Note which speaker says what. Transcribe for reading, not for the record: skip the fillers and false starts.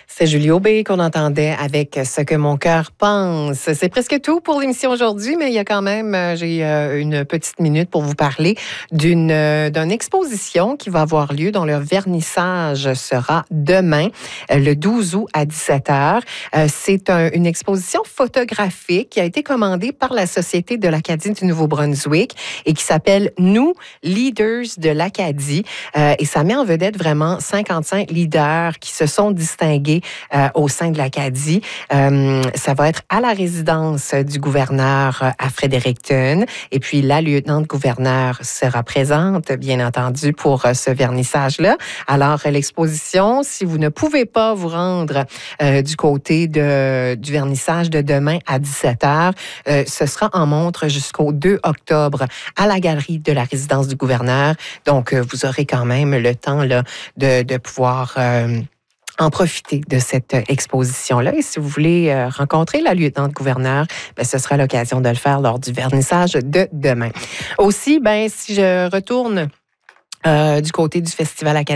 Speaker 1: C'est Julie Aubé qu'on entendait avec Ce que mon cœur pense. C'est presque tout pour l'émission aujourd'hui, mais il y a quand même, j'ai une petite minute pour vous parler d'une exposition qui va avoir lieu, dont le vernissage sera demain, le 12 août à 17h. C'est une exposition photographique qui a été commandée par la Société de l'Acadie du Nouveau-Brunswick et qui s'appelle « Nous, leaders de l'Acadie ». Et ça met en vedette vraiment 55 leaders qui se sont distingués au sein de l'Acadie. Ça va être à la résidence du gouverneur à Fredericton. Et puis, la lieutenant-gouverneur sera présente, bien entendu, pour ce vernissage-là. Alors, l'exposition, si vous ne pouvez pas vous rendre du côté du vernissage de demain à 17h, ce sera en montre jusqu'au 2 octobre à la galerie de la résidence du gouverneur. Donc, vous aurez quand même le temps là, de pouvoir en profiter de cette exposition-là. Et si vous voulez rencontrer la lieutenant-gouverneur, ce sera l'occasion de le faire lors du vernissage de demain. Aussi, si je retourne du côté du Festival académique,